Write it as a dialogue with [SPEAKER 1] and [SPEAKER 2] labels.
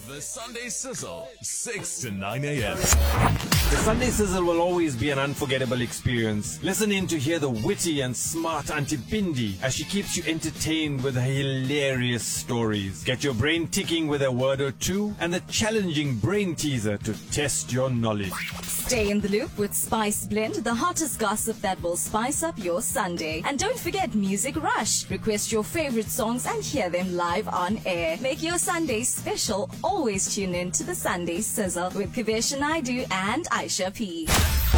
[SPEAKER 1] The Sunday Sizzle, 6 to 9 a.m.
[SPEAKER 2] The Sunday Sizzle will always be an unforgettable experience. Listen in to hear the witty and smart Auntie Bindi as she keeps you entertained with her hilarious stories. Get your brain ticking with a word or two and the challenging brain teaser to test your knowledge.
[SPEAKER 3] Stay in the loop with Spice Blend, the hottest gossip that will spice up your Sunday. And don't forget Music Rush. Request your favorite songs and hear them live on air. Make your Sunday special. Always tune in to the Sunday Sizzle with Kavesh Naidu and Aisha P.